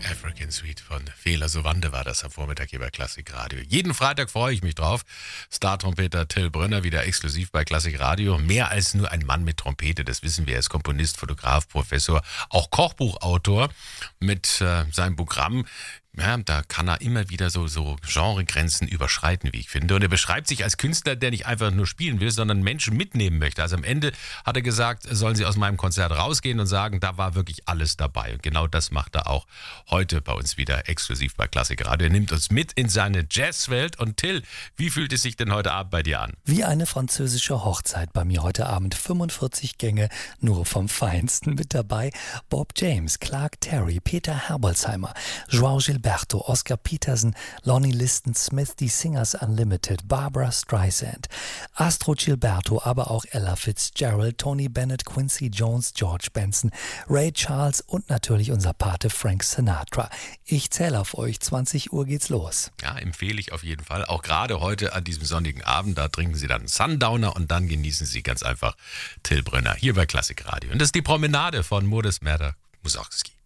African Suite von Fela Sowande war das am Vormittag hier bei Klassik Radio. Jeden Freitag freue ich mich drauf. Star-Trompeter Till Brönner wieder exklusiv bei Klassik Radio. Mehr als nur ein Mann mit Trompete, das wissen wir. Er ist Komponist, Fotograf, Professor, auch Kochbuchautor mit seinem Programm. Ja, da kann er immer wieder so Genregrenzen überschreiten, wie ich finde. Und er beschreibt sich als Künstler, der nicht einfach nur spielen will, sondern Menschen mitnehmen möchte. Also am Ende hat er gesagt, sollen sie aus meinem Konzert rausgehen und sagen, da war wirklich alles dabei. Und genau das macht er auch heute bei uns wieder exklusiv bei Klassik Radio. Er nimmt uns mit in seine Jazzwelt. Und Till, wie fühlt es sich denn heute Abend bei dir an? Wie eine französische Hochzeit bei mir heute Abend. 45 Gänge, nur vom Feinsten mit dabei. Bob James, Clark Terry, Peter Herbolzheimer, João Gilberto, Oscar Peterson, Lonnie Liston Smith, die Singers Unlimited, Barbra Streisand, Astro Gilberto, aber auch Ella Fitzgerald, Tony Bennett, Quincy Jones, George Benson, Ray Charles und natürlich unser Pate Frank Sinatra. Ich zähle auf euch, 20 Uhr geht's los. Ja, empfehle ich auf jeden Fall. Auch gerade heute an diesem sonnigen Abend, da trinken Sie dann Sundowner und dann genießen Sie ganz einfach Till Brönner hier bei Klassik Radio. Und das ist die Promenade von Modest Merda Mussorgsky.